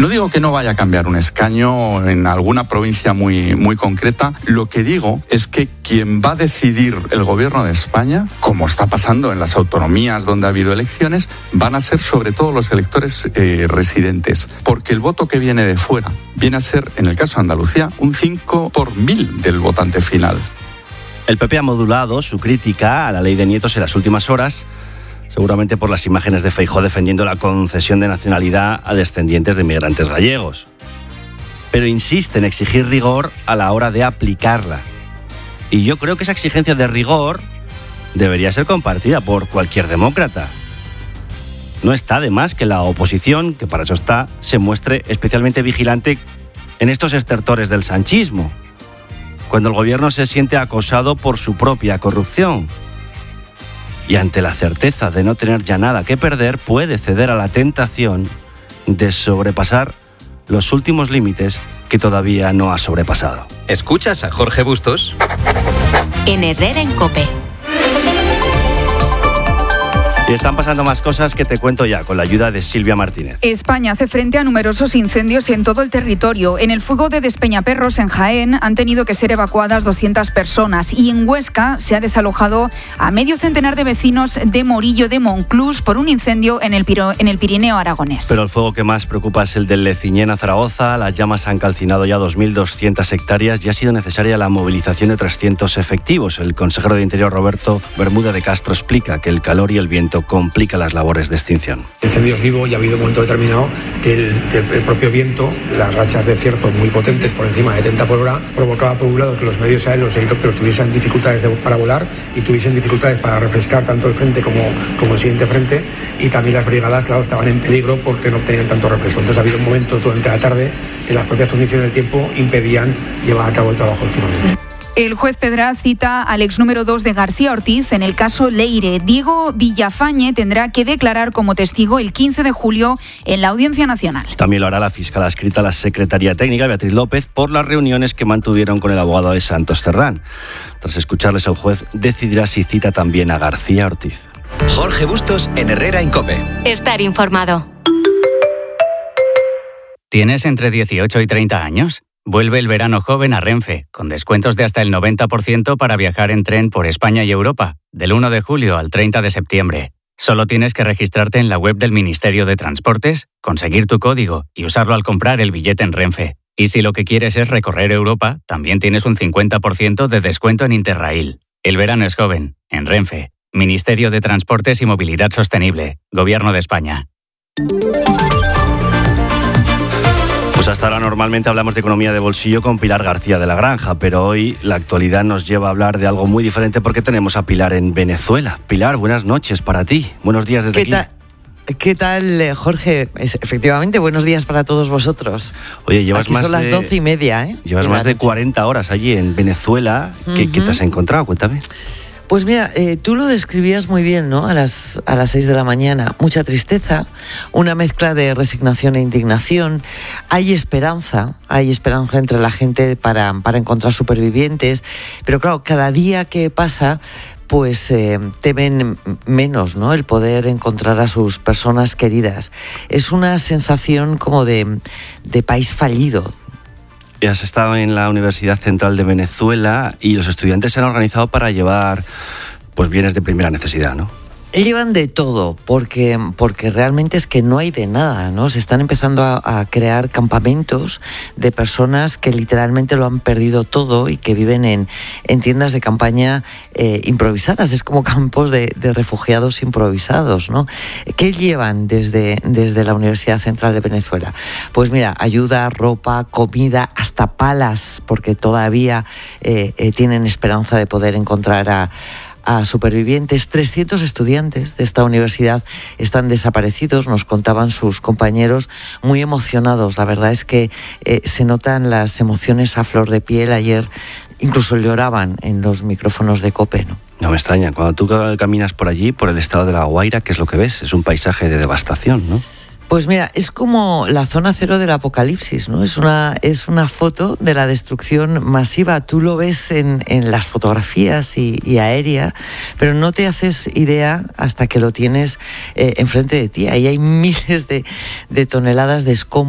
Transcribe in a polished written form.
No digo que no vaya a cambiar un escaño en alguna provincia muy, muy concreta. Lo que digo es que quien va a decidir el gobierno de España, como está pasando en las autonomías donde ha habido elecciones, van a ser sobre todo los electores residentes, porque el voto que viene de fuera viene a ser, en el caso de Andalucía, un 5 por 1000 del votante final. El PP ha modulado su crítica a la ley de nietos en las últimas horas, seguramente por las imágenes de Feijóo defendiendo la concesión de nacionalidad a descendientes de inmigrantes gallegos. Pero insiste en exigir rigor a la hora de aplicarla. Y yo creo que esa exigencia de rigor debería ser compartida por cualquier demócrata. No está de más que la oposición, que para eso está, se muestre especialmente vigilante en estos estertores del sanchismo, cuando el gobierno se siente acosado por su propia corrupción. Y ante la certeza de no tener ya nada que perder, puede ceder a la tentación de sobrepasar los últimos límites que todavía no ha sobrepasado. ¿Escuchas a Jorge Bustos? En Herrera en COPE. Y están pasando más cosas que te cuento ya, con la ayuda de Silvia Martínez. España hace frente a numerosos incendios en todo el territorio. En el fuego de Despeñaperros, en Jaén, han tenido que ser evacuadas 200 personas. Y en Huesca se ha desalojado a medio centenar de vecinos de Morillo de Monclús por un incendio en el Pirineo aragonés. Pero el fuego que más preocupa es el del Leciñena, Zaragoza. Las llamas han calcinado ya 2.200 hectáreas y ha sido necesaria la movilización de 300 efectivos. El consejero de Interior, Roberto Bermúdez de Castro, explica que el calor y el viento complica las labores de extinción. El incendio es vivo y ha habido un momento determinado que el propio viento, las rachas de cierzo muy potentes por encima de 30 por hora, provocaba por un lado que los medios aéreos, los helicópteros tuviesen dificultades para volar y tuviesen dificultades para refrescar tanto el frente como el siguiente frente, y también las brigadas, claro, estaban en peligro porque no obtenían tanto refresco. Entonces ha habido momentos durante la tarde que las propias condiciones del tiempo impedían llevar a cabo el trabajo óptimamente. El juez Pedraz cita al ex número 2 de García Ortiz en el caso Leire. Diego Villafañe tendrá que declarar como testigo el 15 de julio en la Audiencia Nacional. También lo hará la fiscal adscrita a la Secretaría Técnica, Beatriz López, por las reuniones que mantuvieron con el abogado de Santos Cerdán. Tras escucharles, el juez decidirá si cita también a García Ortiz. Jorge Bustos en Herrera en COPE. Estar informado. ¿Tienes entre 18 y 30 años? Vuelve el verano joven a Renfe, con descuentos de hasta el 90% para viajar en tren por España y Europa, del 1 de julio al 30 de septiembre. Solo tienes que registrarte en la web del Ministerio de Transportes, conseguir tu código y usarlo al comprar el billete en Renfe. Y si lo que quieres es recorrer Europa, también tienes un 50% de descuento en Interrail. El verano es joven, en Renfe. Ministerio de Transportes y Movilidad Sostenible, Gobierno de España. Pues hasta ahora normalmente hablamos de economía de bolsillo con Pilar García de la Granja, pero hoy la actualidad nos lleva a hablar de algo muy diferente porque tenemos a Pilar en Venezuela. Pilar, buenas noches para ti. Buenos días desde aquí. ¿Qué tal, Jorge? Efectivamente, buenos días para todos vosotros. Oye, llevas aquí más son las 12:30, ¿eh? Llevas más de 40 horas allí en Venezuela. ¿Qué te has encontrado? Cuéntame. Pues mira, tú lo describías muy bien, ¿no? A las 6 de la mañana. Mucha tristeza, una mezcla de resignación e indignación. Hay esperanza entre la gente para encontrar supervivientes. Pero claro, cada día que pasa, pues temen menos, ¿no? El poder encontrar a sus personas queridas. Es una sensación como de país fallido. Has estado en la Universidad Central de Venezuela y los estudiantes se han organizado para llevar pues bienes de primera necesidad, ¿no? Llevan de todo, porque realmente es que no hay de nada, ¿no? Se están empezando a crear campamentos de personas que literalmente lo han perdido todo y que viven en tiendas de campaña improvisadas. Es como campos de refugiados improvisados, ¿no? ¿Qué llevan desde la Universidad Central de Venezuela? Pues mira, ayuda, ropa, comida, hasta palas, porque todavía tienen esperanza de poder encontrar a supervivientes. 300 estudiantes de esta universidad están desaparecidos, nos contaban sus compañeros, muy emocionados. La verdad es que se notan las emociones a flor de piel. Ayer incluso lloraban en los micrófonos de COPE, ¿no? No me extraña, cuando tú caminas por allí, por el estado de La Guaira, ¿qué es lo que ves? Es un paisaje de devastación, ¿no? Pues mira, es como la zona cero del apocalipsis, ¿no? Es una foto de la destrucción masiva. Tú lo ves en las fotografías y aérea, pero no te haces idea hasta que lo tienes enfrente de ti. Ahí hay miles de toneladas de escombros.